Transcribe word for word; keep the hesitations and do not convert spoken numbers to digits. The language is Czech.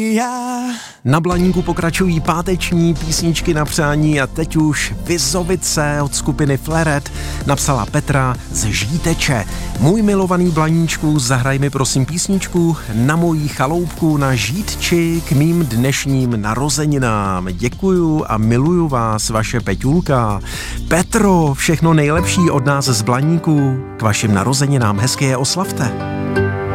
Já. Na Blaníku pokračují páteční písničky na přání a teď už Vizovice od skupiny Fleret napsala Petra z Žíteče. Můj milovaný Blaníčku, zahraj mi prosím písničku Na mojí chaloupku na Žítči k mým dnešním narozeninám. Děkuju a miluju vás, vaše Peťulka. Petro, všechno nejlepší od nás z Blaníku. K vašim narozeninám hezky je oslavte.